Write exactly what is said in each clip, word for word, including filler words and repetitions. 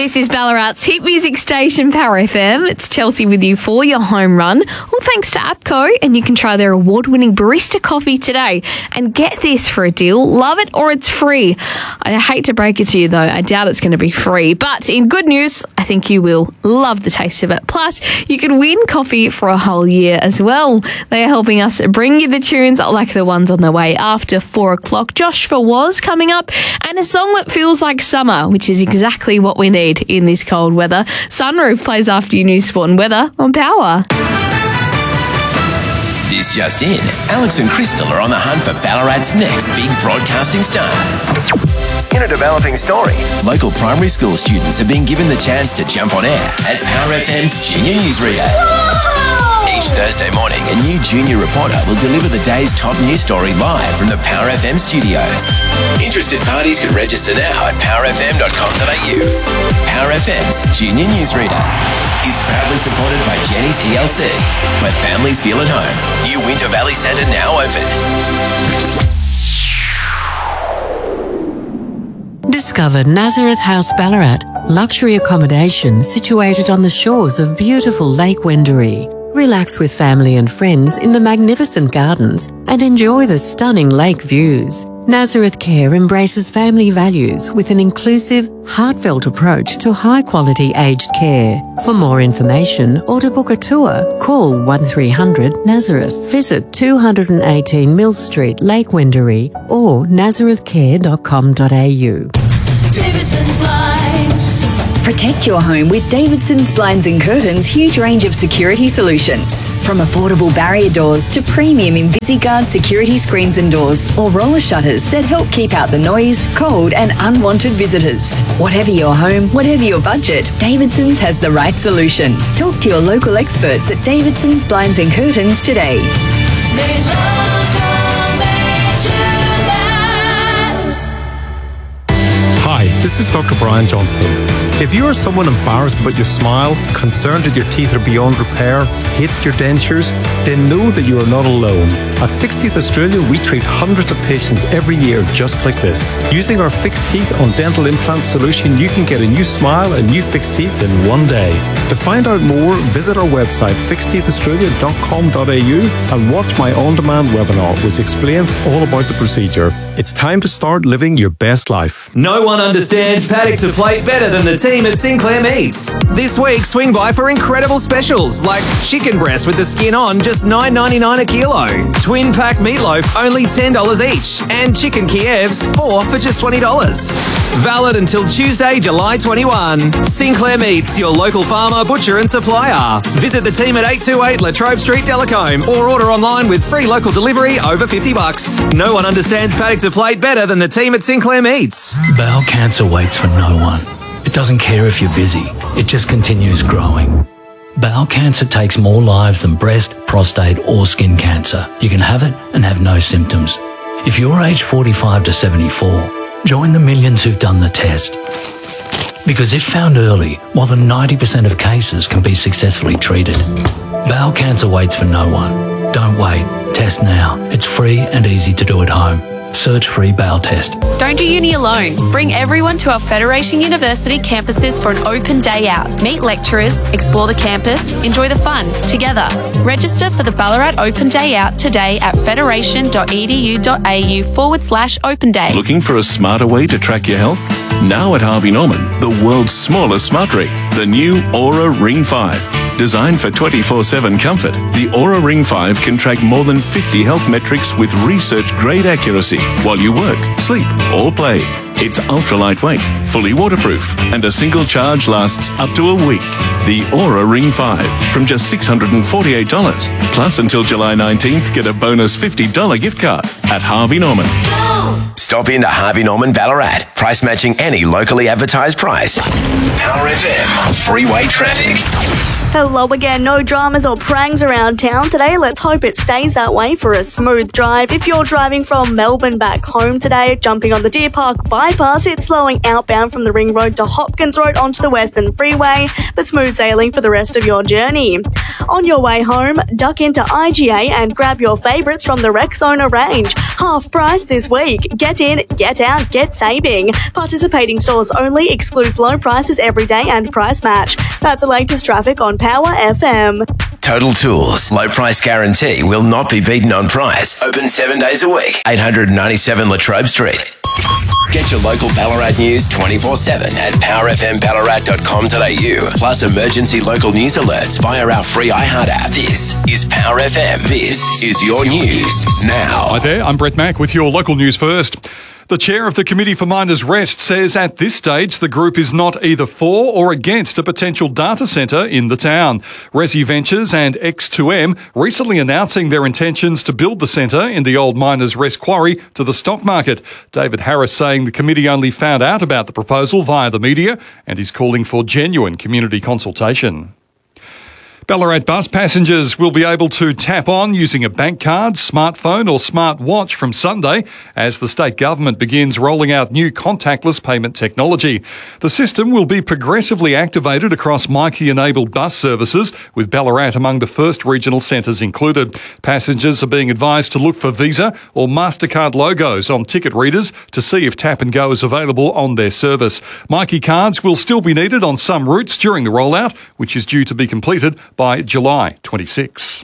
This is Ballarat's hit music station, Power F M. It's Chelsea with you for your home run. All thanks to APCO, and you can try their award-winning barista coffee today. And get this for a deal, love it or it's free. I hate to break it to you though, I doubt it's going to be free. But in good news, I think you will love the taste of it. Plus, you can win coffee for a whole year as well. They are helping us bring you the tunes like the ones on the way after four o'clock. Josh for Was coming up, and a song that feels like summer, which is exactly what we need in this cold weather. Sunroof plays after your new Sport and Weather on Power. This just in, Alex and Crystal are on the hunt for Ballarat's next big broadcasting star. In a developing story, local primary school students have been given the chance to jump on air as Power F M's junior newsreader. Each Thursday morning, a new junior reporter will deliver the day's top news story live from the Power F M studio. Interested parties can register now at power f m dot com dot a u. Power F M's junior newsreader is proudly supported by Jenny's T L C, where families feel at home. New Winter Valley Centre now open. Discover Nazareth House Ballarat, luxury accommodation situated on the shores of beautiful Lake Wendouree. Relax with family and friends in the magnificent gardens and enjoy the stunning lake views. Nazareth Care embraces family values with an inclusive, heartfelt approach to high-quality aged care. For more information or to book a tour, call one three hundred Nazareth. Visit two eighteen Mill Street, Lake Wendouree or nazareth care dot com dot a u. Davidson's Blinds. Protect your home with Davidson's Blinds and Curtains' huge range of security solutions. From affordable barrier doors to premium InvisiGuard security screens and doors or roller shutters that help keep out the noise, cold and unwanted visitors. Whatever your home, whatever your budget, Davidson's has the right solution. Talk to your local experts at Davidson's Blinds and Curtains today. They local made you last. Hi, this is Doctor Brian Johnston. If you are someone embarrassed about your smile, concerned that your teeth are beyond repair, hate your dentures, then know that you are not alone. At Fixed Teeth Australia, we treat hundreds of patients every year just like this. Using our Fixed Teeth on Dental Implants solution, you can get a new smile and new fixed teeth in one day. To find out more, visit our website fixed teeth australia dot com dot a u and watch my on-demand webinar, which explains all about the procedure. It's time to start living your best life. No one understands paddock to plate better than the team at Sinclair Meats. This week, swing by for incredible specials like chicken breast with the skin on, just nine ninety-nine a kilo. Twin pack meatloaf, only ten dollars each. And chicken Kievs, four for just twenty dollars. Valid until Tuesday, July twenty-first. Sinclair Meats, your local farmer, butcher and supplier. Visit the team at eight twenty-eight Latrobe Street, Delacombe, or order online with free local delivery over fifty bucks. No one understands paddock to plate better than the team at Sinclair Meats. Bowel cancer waits for no one. It doesn't care if you're busy. It just continues growing. Bowel cancer takes more lives than breast, prostate or skin cancer. You can have it and have no symptoms. If you're aged forty-five to seventy-four, join the millions who've done the test. Because if found early, more than ninety percent of cases can be successfully treated. Bowel cancer waits for no one. Don't wait. Test now. It's free and easy to do at home. Search free bowel test. Don't do uni alone. Bring everyone to our Federation University campuses for an open day out. Meet lecturers, explore the campus, enjoy the fun together. Register for the Ballarat Open Day Out today at federation.edu.au forward slash open day. Looking for a smarter way to track your health? Now at Harvey Norman, the world's smallest smart ring, the new Aura Ring five. Designed for twenty-four seven comfort, the Aura Ring five can track more than fifty health metrics with research-grade accuracy while you work, sleep, or play. It's ultra lightweight, fully waterproof, and a single charge lasts up to a week. The Aura Ring five from just six hundred forty-eight dollars. Plus, until July nineteenth, get a bonus fifty dollars gift card at Harvey Norman. Stop into Harvey Norman Ballarat. Price matching any locally advertised price. Power F M. Freeway traffic. Hello again. No dramas or prangs around town today. Let's hope it stays that way for a smooth drive. If you're driving from Melbourne back home today, jumping on the Deer Park bypass, it's slowing outbound from the Ring Road to Hopkins Road onto the Western Freeway, but smooth sailing for the rest of your journey. On your way home, duck into I G A and grab your favourites from the Rexona range. Half price this week. week. Get in, get out, get saving. Participating stores only, excludes low prices every day and price match. That's the latest traffic on Power F M. Total Tools. Low price guarantee will not be beaten on price. Open seven days a week. eight ninety-seven Latrobe Street. Get your local Ballarat news twenty-four seven at power f m ballarat dot com dot a u. Plus emergency local news alerts via our free iHeart app. This is Power F M. This is your news now. Hi there, I'm Brett Mack with your local news first. The chair of the Committee for Miners' Rest says at this stage the group is not either for or against a potential data centre in the town. Resi Ventures and X two M recently announcing their intentions to build the centre in the old Miners' Rest quarry to the stock market. David Harris saying the committee only found out about the proposal via the media and is calling for genuine community consultation. Ballarat bus passengers will be able to tap on using a bank card, smartphone or smart watch from Sunday as the state government begins rolling out new contactless payment technology. The system will be progressively activated across Myki-enabled bus services, with Ballarat among the first regional centres included. Passengers are being advised to look for Visa or MasterCard logos on ticket readers to see if Tap and Go is available on their service. Myki cards will still be needed on some routes during the rollout, which is due to be completed by July twenty-sixth.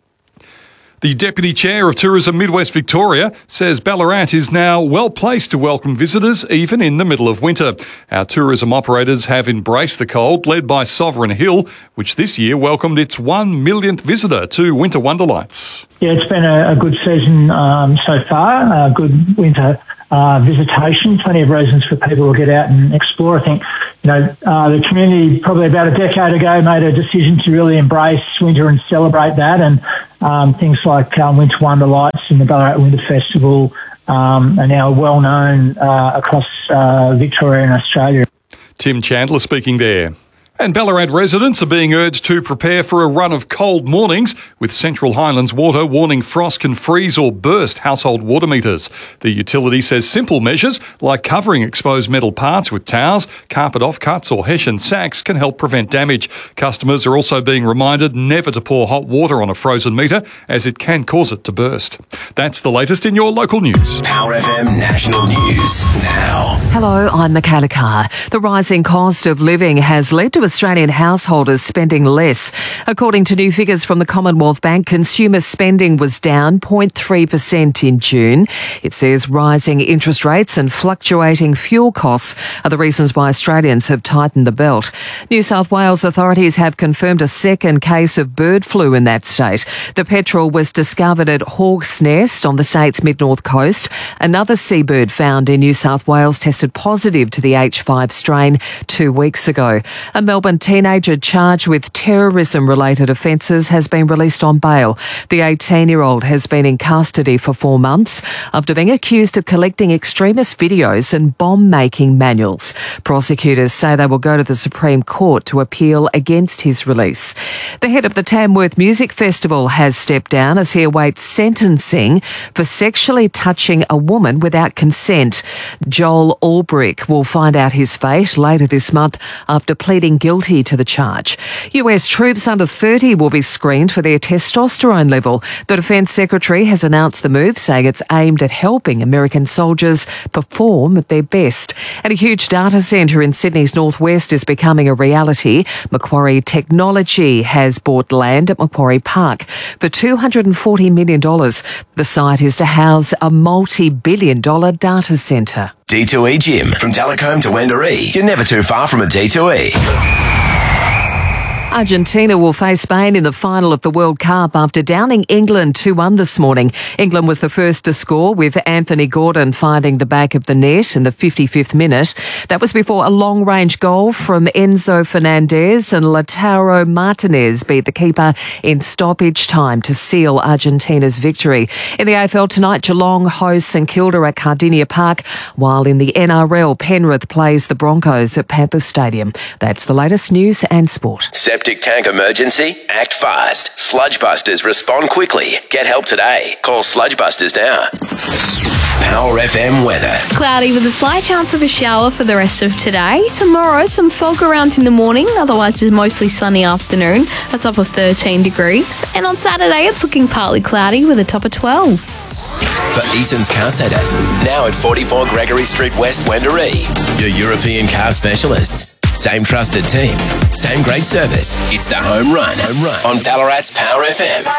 The Deputy Chair of Tourism Midwest Victoria says Ballarat is now well placed to welcome visitors even in the middle of winter. Our tourism operators have embraced the cold, led by Sovereign Hill, which this year welcomed its one millionth visitor to Winter Wonderlights. Yeah, it's been a, a good season um, so far, a good winter uh, visitation, plenty of reasons for people to get out and explore. I think, you know, uh, the community probably about a decade ago made a decision to really embrace winter and celebrate that, and um, things like um, Winter Wonderlights and the Ballarat Winter Festival um, are now well known uh, across uh, Victoria and Australia. Tim Chandler speaking there. And Ballarat residents are being urged to prepare for a run of cold mornings, with Central Highlands Water warning frost can freeze or burst household water meters. The utility says simple measures like covering exposed metal parts with towels, carpet offcuts or Hessian sacks can help prevent damage. Customers are also being reminded never to pour hot water on a frozen meter, as it can cause it to burst. That's the latest in your local news. Power F M National News now. Hello, I'm Michaela Carr. The rising cost of living has led to Australian householders spending less. According to new figures from the Commonwealth Bank, consumer spending was down zero point three percent in June. It says rising interest rates and fluctuating fuel costs are the reasons why Australians have tightened the belt. New South Wales authorities have confirmed a second case of bird flu in that state. The petrel was discovered at Hawk's Nest on the state's mid-north coast. Another seabird found in New South Wales tested positive to the H five strain two weeks ago. A Melbourne teenager charged with terrorism-related offences has been released on bail. The eighteen-year-old has been in custody for four months after being accused of collecting extremist videos and bomb-making manuals. Prosecutors say they will go to the Supreme Court to appeal against his release. The head of the Tamworth Music Festival has stepped down as he awaits sentencing for sexually touching a woman without consent. Joel Ulbrich will find out his fate later this month after pleading guilty to the charge. U S troops under thirty will be screened for their testosterone level. The Defence Secretary has announced the move, saying it's aimed at helping American soldiers perform at their best. And a huge data centre in Sydney's northwest is becoming a reality. Macquarie Technology has bought land at Macquarie Park for two hundred forty million dollars. The site is to house a multi-billion dollar data centre. D two E Gym. From Telecombe to Wendouree, you're never too far from a D two E. Argentina will face Spain in the final of the World Cup after downing England two one this morning. England was the first to score, with Anthony Gordon finding the back of the net in the fifty-fifth minute. That was before a long-range goal from Enzo Fernandez, and Lautaro Martinez beat the keeper in stoppage time to seal Argentina's victory. In the A F L tonight, Geelong hosts St Kilda at Cardinia Park, while in the N R L, Penrith plays the Broncos at Panthers Stadium. That's the latest news and sport. septic tank emergency? Act fast. Sludgebusters respond quickly. Get help today. Call Sludgebusters now. Power F M weather. Cloudy with a slight chance of a shower for the rest of today. Tomorrow, some fog around in the morning. Otherwise, it's mostly sunny afternoon. A top of thirteen degrees. And on Saturday, it's looking partly cloudy with a top of twelve. For Eason's Car Centre, now at forty-four Gregory Street West, Wendouree. Your European car specialists. Same trusted team. Same great service. It's the home run. Home run on Ballarat's Power F M.